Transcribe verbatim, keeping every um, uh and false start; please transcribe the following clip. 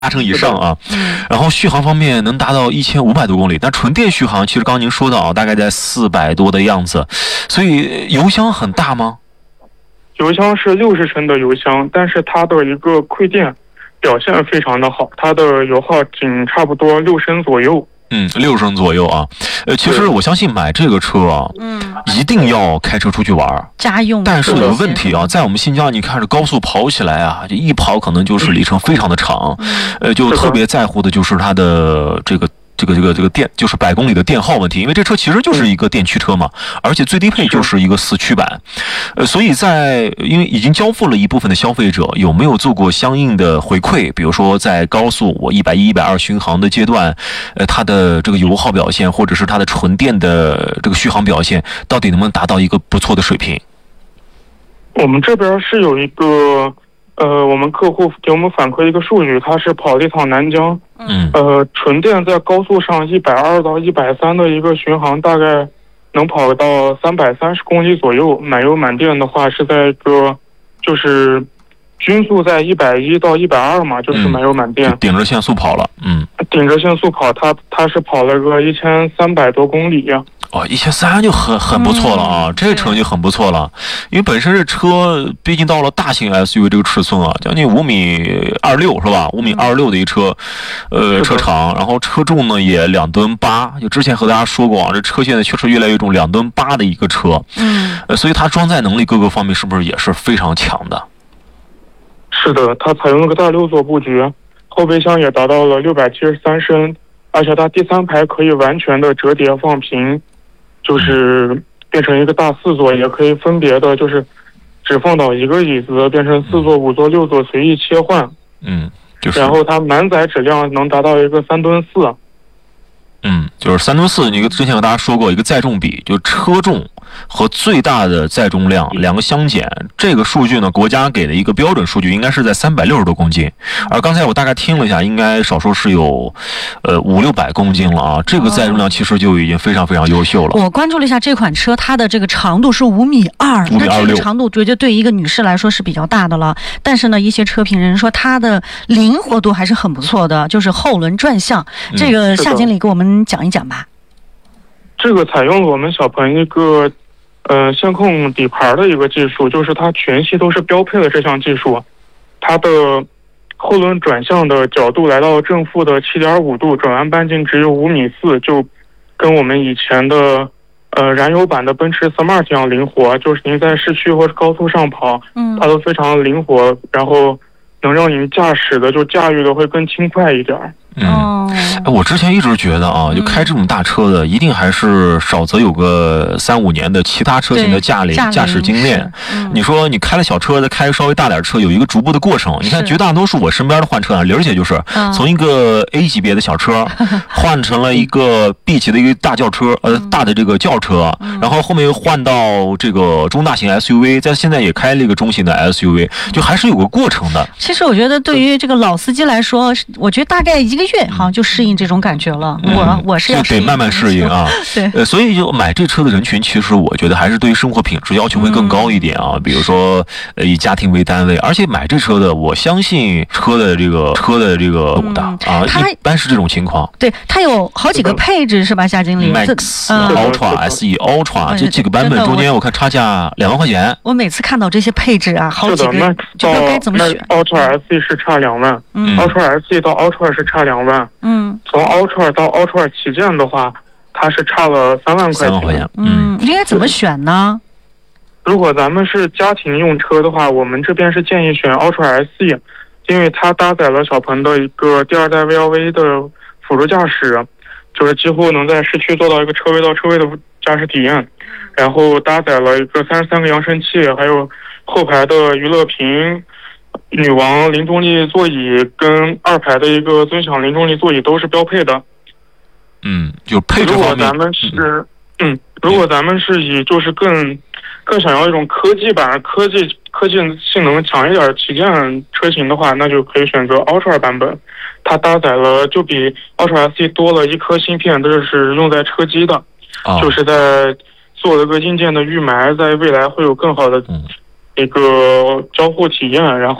八成以上啊。然后续航方面能达到一千五百多公里，但纯电续航其实刚刚您说的啊，大概在四百多的样子，所以油箱很大吗？ 油箱是六十升的油箱，但是它的一个馈电表现非常的好，它的油耗仅差不多六升左右。 嗯，六升左右啊。呃，其实我相信买这个车啊，嗯，一定要开车出去玩， 家用。 但是有个问题啊，在我们新疆，你看着高速跑起来啊，这一跑可能就是里程非常的长，呃，就特别在乎的就是它的这个。这个这个这个电就是百公里的电耗问题，因为这车其实就是一个电驱车嘛，而且最低配就是一个四驱版，呃，所以在因为已经交付了一部分的消费者，有没有做过相应的回馈？比如说在高速我一百一、一百二巡航的阶段，呃，它的这个油耗表现，或者是它的纯电的这个续航表现，到底能不能达到一个不错的水平？ 我们这边是有一个。呃，我们客户给我们反馈一个数据，他是跑了一趟南疆， 嗯， 呃，纯电在高速上一百二到一百三的一个巡航，大概能跑到三百三十公里左右。满油满电的话是在一个，就是均速在一百一到一百二嘛，就是满油满电， 嗯、顶着限速跑了，嗯， 顶着限速跑，他他是跑了个一千三百多公里。 哦，一千三就很很不错了啊，嗯、这个成绩很不错了，因为本身这车毕竟到了大型 S U V 这个尺寸啊，将近五米二六是吧？五米二六的一车，呃，车长，然后车重呢也两吨八，就之前和大家说过啊，这车现在确实越来越重，两吨八的一个车，嗯，呃，所以它装载能力各个方面是不是也是非常强的？ 是的，它采用了个大六座布局，后备箱也达到了六百七十三升，而且它第三排可以完全的折叠放平。就是变成一个大四座，也可以分别的，就是只放倒一个椅子，变成四座、五座、六座随意切换。 嗯，就是。 然后它满载质量能达到一个三吨四。 嗯，就是三吨四。你之前和大家说过一个载重比，就车重和最大的载重量两个相减，这个数据呢，国家给的一个标准数据应该是在三百六十多公斤，而刚才我大概听了一下，应该少说是有，呃五六百公斤了啊。这个载重量其实就已经非常非常优秀了。 我关注了一下这款车，它的这个长度是五米二， 五米二六， 长度绝对对一个女士来说是比较大的了。但是呢，一些车评人说它的灵活度还是很不错的，就是后轮转向。嗯、这个夏经理给我们讲一讲吧。 这个采用了我们小鹏一个。呃，线控底盘的一个技术，就是它全系都是标配了这项技术。它的后轮转向的角度来到正负的 七点五度，转弯半径只有五米四，就跟我们以前的呃燃油版的奔驰 Smart 一样灵活。就是您在市区或者高速上跑，嗯，它都非常灵活，然后能让您驾驶的就驾驭的会更轻快一点。 嗯，我之前一直觉得啊，就开这种大车的，一定还是少则有个三五年的其他车型的驾龄、驾驶经验。嗯、你说你开了小车，再开稍微大点车，有一个逐步的过程。你看绝大多数我身边的换车啊，玲儿姐就是、嗯、从一个 A 级别的小车换成了一个 B 级的一个大轿车，呃，大的这个轿车，嗯、然后后面又换到这个中大型 S U V， 在现在也开了一个中型的 S U V， 就还是有个过程的。 其实我觉得对于这个老司机来说，我觉得大概一个月好像就适应这种感觉了。嗯、我我是要得慢慢适应啊。 对， 呃，所以就买这车的人群，其实我觉得还是对于生活品质要求会更高一点啊。嗯、比如说，呃，以家庭为单位，而且买这车的，我相信车的这个车的这个有的、嗯、啊，一般是这种情况。 对，它有好几个配置是吧，夏经理 ？Max、嗯、Ultra、S E Ultra 这几个版本中间，我看差价两万块钱。 我每次看到这些配置啊，好几个就不知道该怎么选。 Ultra S E 是差两万，嗯 ，Ultra S E 到 Ultra 是差两万，嗯，从 Ultra 到 Ultra 旗舰的话，它是差了三万块钱。三万块钱， 嗯，应该怎么选呢？ 如果咱们是家庭用车的话，我们这边是建议选 Ultra S E， 因为它搭载了小鹏的一个第二代 V L V 的辅助驾驶，就是几乎能在市区做到一个车位到车位的驾驶体验，然后搭载了一个三十三个扬声器，还有后排的娱乐屏。女王零重力座椅跟二排的一个尊享零重力座椅都是标配的。 嗯，就配置方面。 如果咱们是，嗯，如果咱们是以就是更更想要一种科技版、科技科技性能强一点的旗舰车型的话，那就可以选择 Ultra 版本。它搭载了就比 Ultra S E 多了一颗芯片，这是用在车机的，哦、就是在做了个硬件的预埋，在未来会有更好的。嗯一个交互体验，然后